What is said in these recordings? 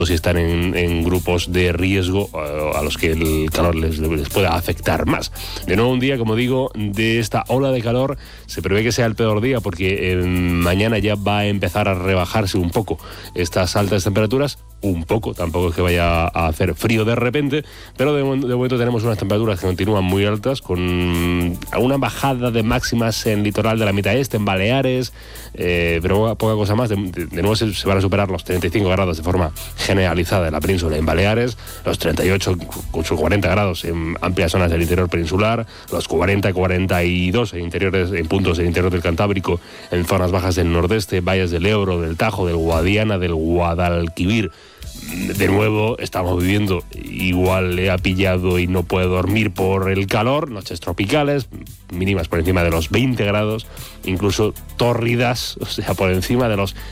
si están en grupos de riesgo a los que el calor les pueda afectar más. De nuevo un día, como digo, de esta ola de calor. Se prevé que sea el peor día porque mañana ya va a empezar a rebajarse un poco estas altas temperaturas. Un poco, tampoco es que vaya a hacer frío de repente, pero de momento tenemos unas temperaturas que continúan muy altas, con una bajada de máximas en litoral de la mitad este, en Baleares, pero poca cosa más. De nuevo se van a superar los 35 grados de forma generalizada en la península, en Baleares, los 38 con sus 40 grados en amplias zonas del interior peninsular, los 40-42 en puntos del interior del Cantábrico, en zonas bajas del nordeste, valles del Ebro, del Tajo, del Guadiana, del Guadalquivir. De nuevo estamos viviendo, igual le ha pillado y no puede dormir por el calor, noches tropicales, mínimas por encima de los 20 grados, incluso tórridas, o sea, por encima de los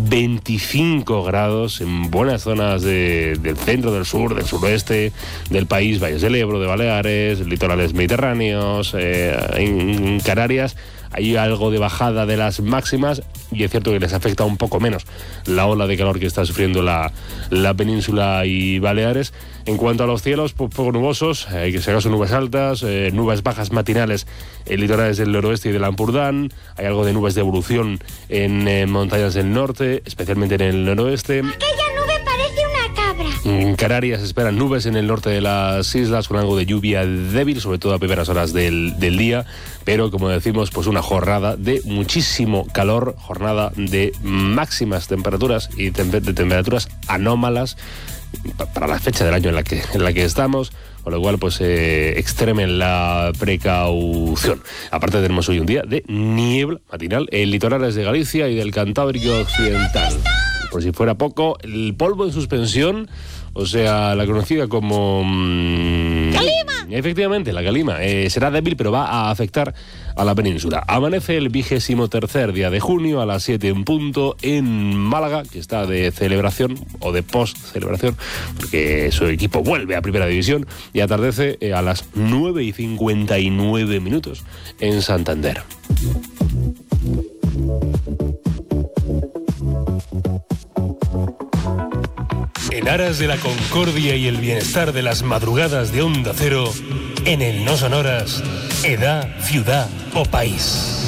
25 grados en buenas zonas del centro, del sur, del suroeste del país, valles del Ebro, de Baleares, litorales mediterráneos, en Canarias. Hay algo de bajada de las máximas y es cierto que les afecta un poco menos la ola de calor que está sufriendo la península y Baleares. En cuanto a los cielos, pues poco nubosos, hay que si acaso nubes altas, nubes bajas matinales en litorales del noroeste y del Ampurdán, hay algo de nubes de evolución en montañas del norte, especialmente en el noroeste. Aquella nube parece una cabra. En Canarias se esperan nubes en el norte de las islas con algo de lluvia débil, sobre todo a primeras horas del día, pero como decimos, pues una jornada de muchísimo calor, jornada de máximas temperaturas y de temperaturas anómalas para la fecha del año en la que estamos, con lo cual pues extremen la precaución. Aparte tenemos hoy un día de niebla matinal en litorales de Galicia y del Cantábrico Occidental. Por si fuera poco, el polvo en suspensión, o sea, la conocida como ¡Calima! Efectivamente, la calima será débil, pero va a afectar a la península. Amanece el 23º día de junio a las 7 en punto en Málaga, que está de celebración o de post-celebración, porque su equipo vuelve a Primera División, y atardece a las 9:59 en Santander. En aras de la concordia y el bienestar de las madrugadas de Onda Cero, en el No Sonoras, edad, ciudad o país.